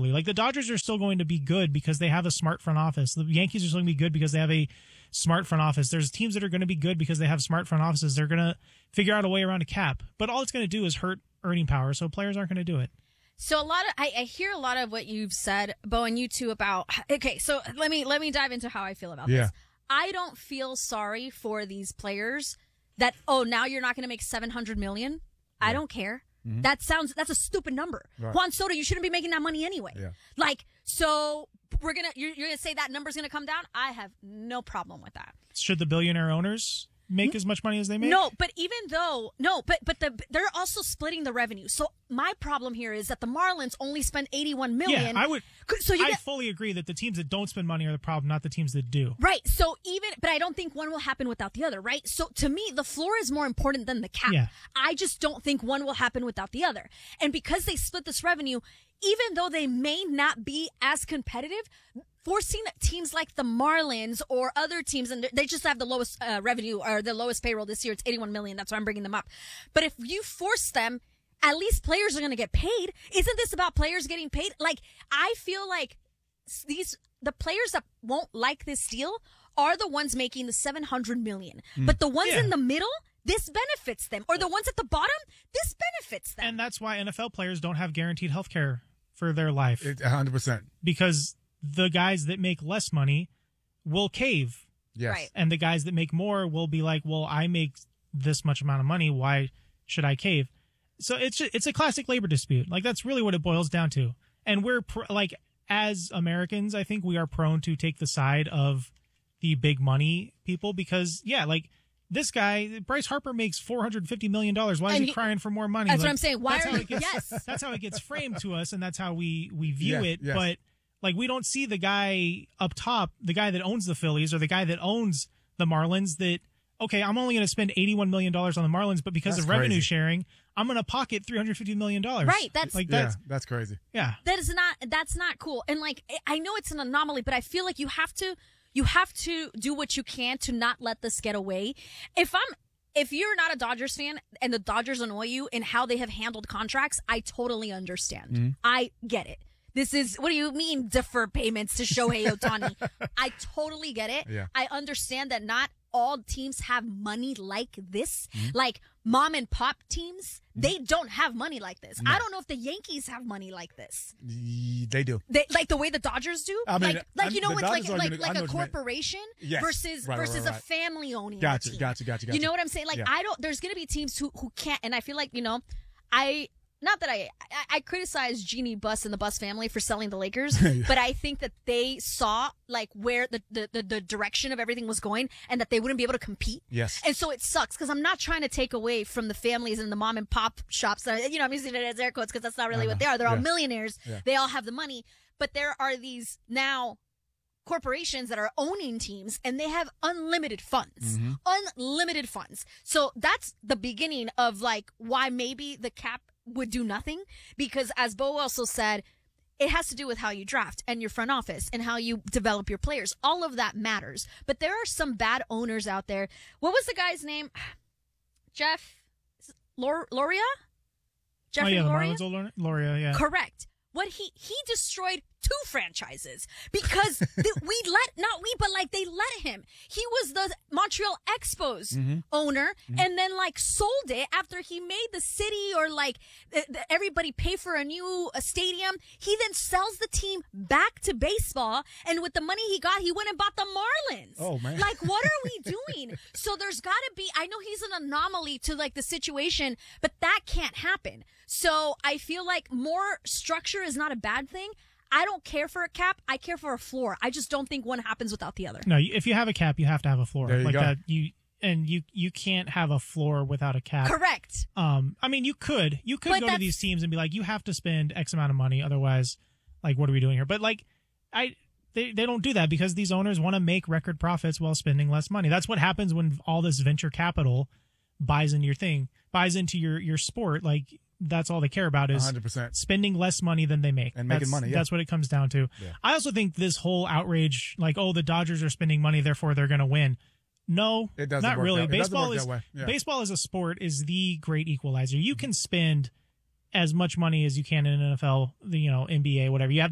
eventually. Like the Dodgers are still going to be good because they have a smart front office. The Yankees are still going to be good because they have a smart front office. There's teams that are going to be good because they have smart front offices. They're going to figure out a way around a cap. But all it's going to do is hurt earning power, so players aren't going to do it. So I hear a lot of what you've said, Bo, and you too about. Okay, so let me dive into how I feel about this. I don't feel sorry for these players that now you're not going to make $700 million. Yeah. I don't care. Mm-hmm. That's a stupid number. Right. Juan Soto, you shouldn't be making that money anyway. Yeah. Like, so you're gonna say that number's gonna come down? I have no problem with that. Should the billionaire owners make as much money as they make? No, but they're also splitting the revenue. So my problem here is that the Marlins only spend $81 million. Yeah, I fully agree that the teams that don't spend money are the problem, not the teams that do. Right. So but I don't think one will happen without the other, right? So to me, the floor is more important than the cap. Yeah. I just don't think one will happen without the other. And because they split this revenue, even though they may not be as competitive, forcing teams like the Marlins or other teams, and they just have the lowest revenue or the lowest payroll this year. It's $81 million. That's why I'm bringing them up. But if you force them, at least players are going to get paid. Isn't this about players getting paid? Like, I feel like the players that won't like this deal are the ones making the $700 million. But the ones in the middle, this benefits them. Or the ones at the bottom, this benefits them. And that's why NFL players don't have guaranteed health care for their life. 100%. Because the guys that make less money will cave. Yes. Right. And the guys that make more will be like, well, I make this much amount of money. Why should I cave? So it's a classic labor dispute. Like, that's really what it boils down to. And we're as Americans, I think we are prone to take the side of the big money people because, like, this guy, Bryce Harper, makes $450 million. Why is he crying for more money? That's what I'm saying. That's how it gets framed to us, and that's how we view it. Yes. But like, we don't see the guy up top, the guy that owns the Phillies or the guy that owns the Marlins that, okay, I'm only going to spend $81 million on the Marlins, but because of revenue sharing, I'm going to pocket $350 million. Right. That's crazy. Yeah. That's not cool. And like, I know it's an anomaly, but I feel like you have to do what you can to not let this get away. If you're not a Dodgers fan and the Dodgers annoy you in how they have handled contracts, I totally understand. Mm-hmm. I get it. This is, what do you mean defer payments to Shohei Ohtani? I totally get it. Yeah. I understand that not all teams have money like this. Mm-hmm. Like mom and pop teams, they don't have money like this. No. I don't know if the Yankees have money like this. They do. Like the way the Dodgers do? I mean, it's like a corporation versus a family owning team. Gotcha. You know what I'm saying? Like, there's going to be teams who can't, and I feel like, not that I criticize Jeannie Buss and the Buss family for selling the Lakers, but I think that they saw like where the direction of everything was going and that they wouldn't be able to compete. Yes. And so it sucks because I'm not trying to take away from the families and the mom and pop shops. I'm using it as air quotes because that's not really what they are. They're all millionaires. Yeah. They all have the money, but there are these now corporations that are owning teams and they have unlimited funds. Mm-hmm. Unlimited funds. So that's the beginning of like why maybe the cap would do nothing, because as Bo also said, it has to do with how you draft and your front office and how you develop your players. All of that matters. But there are some bad owners out there. What was the guy's name? Jeff Loria? Jeffrey Loria? The Marlins Loria, yeah. Correct. What he destroyed 2 franchises because they let him. He was the Montreal Expos owner and then like sold it after he made the city or like everybody pay for a new stadium. He then sells the team back to baseball, and with the money he got, he went and bought the Marlins. Oh man. Like, what are we doing? So there's got to be, I know he's an anomaly to like the situation, but that can't happen. So I feel like more structure is not a bad thing. I don't care for a cap. I care for a floor. I just don't think one happens without the other. No, if you have a cap, you have to have a floor. There you go. That. You can't have a floor without a cap. Correct. I mean, you could go to these teams and be like, you have to spend X amount of money, otherwise, like, what are we doing here? But like, they don't do that because these owners want to make record profits while spending less money. That's what happens when all this venture capital buys into your sport. Like, that's all they care about is 100%. Spending less money than they make. And making money, yeah. That's what it comes down to. Yeah. I also think this whole outrage, like, the Dodgers are spending money, therefore they're going to win. No, it doesn't not work really. Baseball Baseball as a sport is the great equalizer. You can spend as much money as you can in NFL, NBA, whatever. You have